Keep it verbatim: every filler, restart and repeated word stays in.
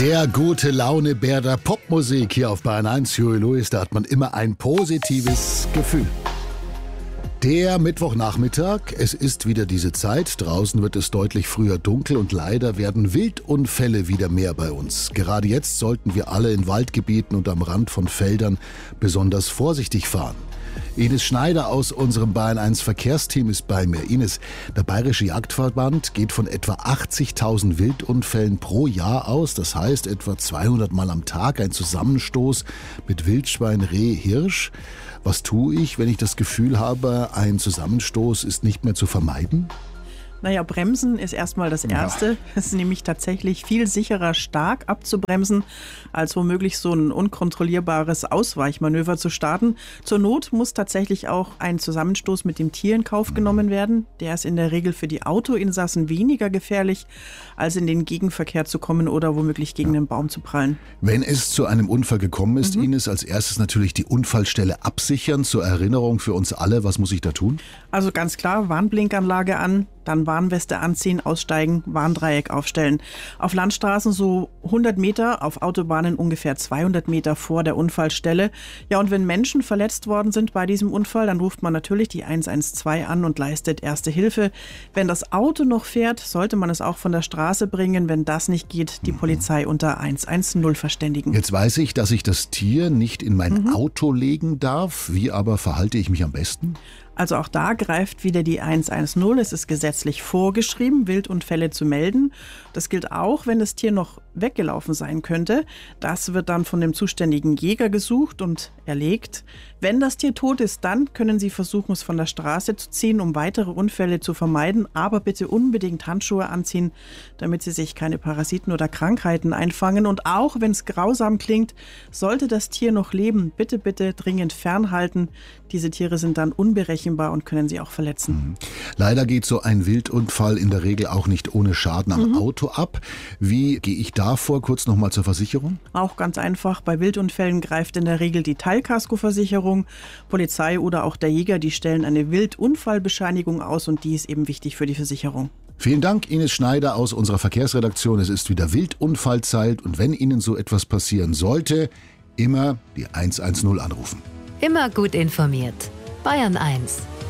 Der gute Laune-Bär der Popmusik hier auf Bayern eins, Huey Lewis, da hat man immer ein positives Gefühl. Der Mittwochnachmittag, es ist wieder diese Zeit, draußen wird es deutlich früher dunkel und leider werden Wildunfälle wieder mehr bei uns. Gerade jetzt sollten wir alle in Waldgebieten und am Rand von Feldern besonders vorsichtig fahren. Ines Schneider aus unserem Bayern eins Verkehrsteam ist bei mir. Ines, der Bayerische Jagdverband geht von etwa achtzigtausend Wildunfällen pro Jahr aus. Das heißt etwa zweihundert Mal am Tag ein Zusammenstoß mit Wildschwein, Reh, Hirsch. Was tue ich, wenn ich das Gefühl habe, ein Zusammenstoß ist nicht mehr zu vermeiden? Naja, bremsen ist erstmal das Erste. Ja. Es ist nämlich tatsächlich viel sicherer, stark abzubremsen, als womöglich so ein unkontrollierbares Ausweichmanöver zu starten. Zur Not muss tatsächlich auch ein Zusammenstoß mit dem Tier in Kauf genommen werden. Der ist in der Regel für die Autoinsassen weniger gefährlich, als in den Gegenverkehr zu kommen oder womöglich gegen ja. einen Baum zu prallen. Wenn es zu einem Unfall gekommen ist, mhm. Ines, als erstes natürlich die Unfallstelle absichern. Zur Erinnerung für uns alle, was muss ich da tun? Also ganz klar, Warnblinkanlage an, dann Warnweste anziehen, aussteigen, Warndreieck aufstellen. Auf Landstraßen so hundert Meter, auf Autobahnen ungefähr zweihundert Meter vor der Unfallstelle. Ja, und wenn Menschen verletzt worden sind bei diesem Unfall, dann ruft man natürlich die eins eins zwei an und leistet erste Hilfe. Wenn das Auto noch fährt, sollte man es auch von der Straße bringen. Wenn das nicht geht, die Polizei unter eins eins null verständigen. Jetzt weiß ich, dass ich das Tier nicht in mein mhm. Auto legen darf. Wie aber verhalte ich mich am besten? Also auch da greift wieder die eins eins null. Es ist gesetzlich vorgeschrieben, Wildunfälle zu melden. Das gilt auch, wenn das Tier noch weggelaufen sein könnte. Das wird dann von dem zuständigen Jäger gesucht und erlegt. Wenn das Tier tot ist, dann können Sie versuchen, es von der Straße zu ziehen, um weitere Unfälle zu vermeiden. Aber bitte unbedingt Handschuhe anziehen, damit Sie sich keine Parasiten oder Krankheiten einfangen. Und auch wenn es grausam klingt, sollte das Tier noch leben, bitte, bitte dringend fernhalten. Diese Tiere sind dann unberechenbar und können Sie auch verletzen. Mhm. Leider geht so ein Wildunfall in der Regel auch nicht ohne Schaden am mhm. Auto ab. Wie gehe ich da vor? Kurz nochmal zur Versicherung. Auch ganz einfach. Bei Wildunfällen greift in der Regel die Teilkaskoversicherung. Polizei oder auch der Jäger, die stellen eine Wildunfallbescheinigung aus und die ist eben wichtig für die Versicherung. Vielen Dank, Ines Schneider aus unserer Verkehrsredaktion. Es ist wieder Wildunfallzeit und wenn Ihnen so etwas passieren sollte, immer die eins eins null anrufen. Immer gut informiert. Bayern eins.